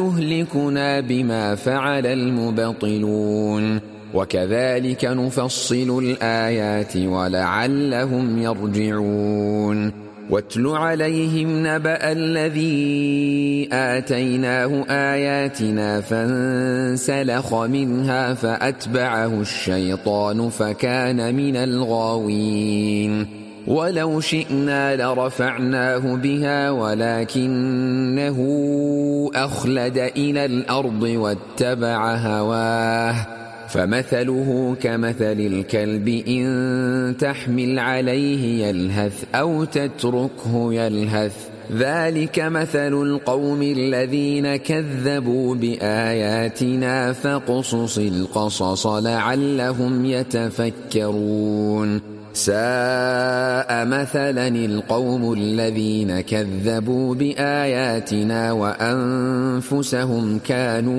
تهلكنا بما فعل المبطلون وكذلك نفصل الآيات ولعلهم يرجعون واتل عليهم نبأ الذي آتيناه آياتنا فانسلخ منها فأتبعه الشيطان فكان من الغاوين ولو شئنا لرفعناه بها ولكنه أخلد إلى الأرض واتبع هواه فمثله كمثل الكلب إن تحمل عليه يلهث أو تتركه يلهث ذلك مثل القوم الذين كذبوا بآياتنا فاقصص القصص لعلهم يتفكرون ساء مثلا القوم الذين كذبوا بآياتنا وأنفسهم كانوا